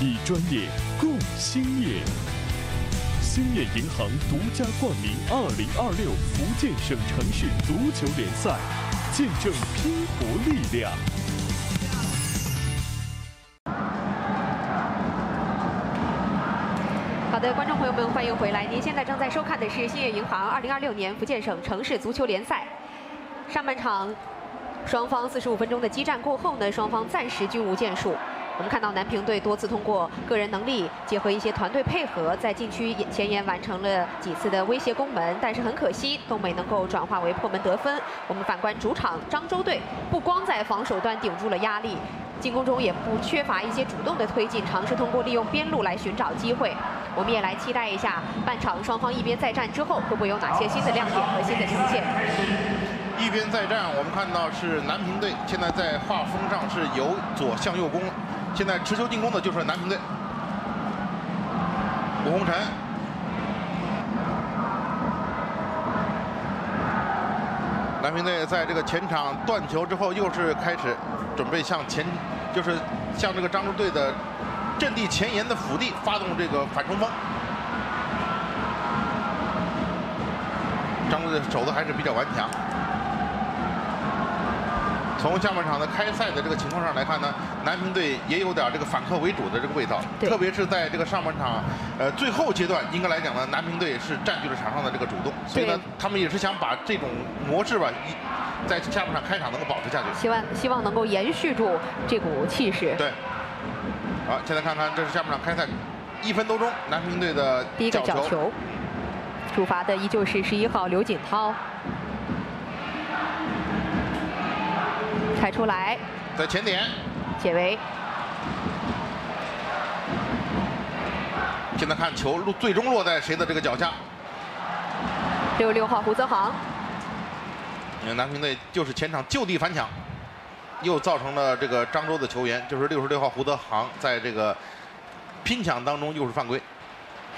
以专业共兴业。兴业银行独家冠名2026福建省城市足球联赛，见证拼搏力量。 好的，观众朋友们，欢迎回来！您现在正在收看的是兴业银行2026年福建省城市足球联赛。上半场，双方45分钟的激战过后呢，双方暂时均无建树。我们看到南平队多次通过个人能力，结合一些团队配合，在禁区前沿完成了几次的威胁攻门，但是很可惜，都没能够转化为破门得分。我们反观主场漳州队，不光在防守端顶住了压力，进攻中也不缺乏一些主动的推进，尝试通过利用边路来寻找机会。我们也来期待一下半场双方一边再战之后，会不会有哪些新的亮点和新的呈现。 一边再战，我们看到是南平队现在在画风上是由左向右攻，现在持球进攻的就是南平队。吴红尘，南平队在这个前场断球之后，又是开始准备向前，就是向这个漳州队的阵地前沿的腹地发动这个反冲锋。漳州队守的还是比较顽强。从下半场的开赛的这个情况上来看呢，南平队也有点这个反客为主的这个味道，特别是在这个上半场最后阶段，应该来讲呢，南平队是占据了场上的这个主动，所以呢，他们也是想把这种模式吧，在下半场开场能够保持下去， 希望能够延续住这股气势。 对。好，现在看看这是下半场开赛1分多钟，南平队的第一个角球，主罚的依旧是11号刘锦涛。踩出来， 在前点解围。 现在看球最终落在谁的这个脚下 66号胡泽航。 南平队就是前场就地反抢，又造成了这个漳州的球员，就是66号胡泽航在这个拼抢当中又是犯规。